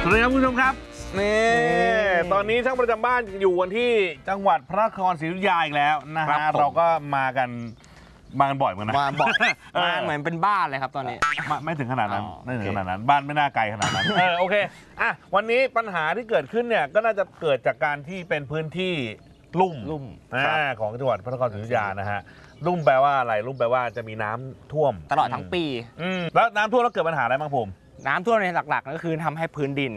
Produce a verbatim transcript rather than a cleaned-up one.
วัสดีครับคุณผู้ชมครับนี่ตอนนี้ช่างประจำบ้านอยู่กันที่จังหวัดพระนครศรีอยุธยาอีกแล้วนะฮะเราก็มากันมากันบ่อยเหมือนกันนะมาบ่อยมาเหมือนเป็นบ้านเลยครับตอนนี้ไม่ถึงขนาดนั้นไม่ถึงขนาดนั้นบ้านไม่น่าไกลขนาดนั้นเออโอเคอ่ะวันนี้ปัญหาที่เกิดขึ้นเนี่ยก็น่าจะเกิดจากการที่เป็นพื้นที่ลุ่มลุ่มของจังหวัดพระนครศรีอยุธยานะฮะลุ่มแปลว่าอะไรลุ่มแปลว่าจะมีน้ำท่วมตลอดทั้งปีแล้วน้ำท่วมแล้วเกิดปัญหาอะไรบ้างผมน้ำท่วมในหลักๆก็คือทำให้พื้นดิน